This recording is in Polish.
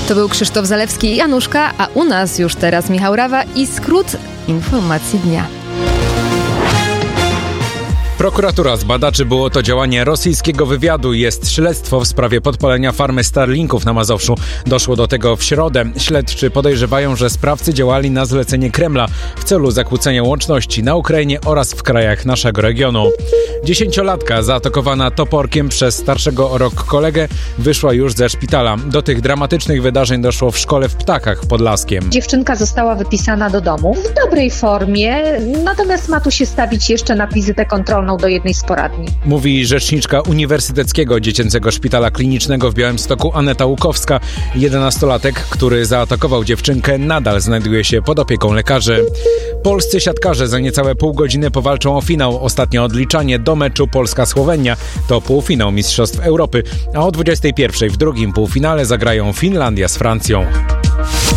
To był Krzysztof Zalewski i Januszka, a u nas już teraz Michał Rawa i skrót informacji dnia. Prokuratura zbada, czy było to działanie rosyjskiego wywiadu. Jest śledztwo w sprawie podpalenia farmy Starlinków na Mazowszu. Doszło do tego w środę. Śledczy podejrzewają, że sprawcy działali na zlecenie Kremla w celu zakłócenia łączności na Ukrainie oraz w krajach naszego regionu. 10-latka zaatakowana toporkiem przez starszego o rok kolegę wyszła już ze szpitala. Do tych dramatycznych wydarzeń doszło w szkole w Ptakach Podlaskiem. Dziewczynka została wypisana do domu w dobrej formie, natomiast ma tu się stawić jeszcze na wizytę kontrolną do jednej z poradni. Mówi rzeczniczka Uniwersyteckiego Dziecięcego Szpitala Klinicznego w Białymstoku Aneta Łukowska. 11-latek, który zaatakował dziewczynkę, nadal znajduje się pod opieką lekarzy. Polscy siatkarze za niecałe pół godziny powalczą o finał. Ostatnie odliczanie do meczu Polska-Słowenia to półfinał Mistrzostw Europy, a o 21:00 w drugim półfinale zagrają Finlandia z Francją.